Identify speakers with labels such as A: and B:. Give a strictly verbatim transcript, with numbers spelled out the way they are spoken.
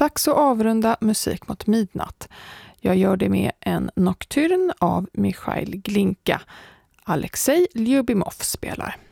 A: Dags att avrunda Musik mot midnatt. Jag gör det med en nocturn av Mikhail Glinka. Alexej Lyubimov spelar.